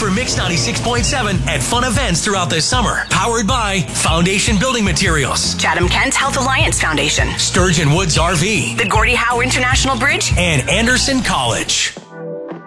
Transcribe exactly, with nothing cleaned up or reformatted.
for Mix ninety-six point seven at fun events throughout the summer. Powered by Foundation Building Materials, Chatham-Kent Health Alliance Foundation, Sturgeon Woods R V, the Gordie Howe International Bridge, and Anderson College.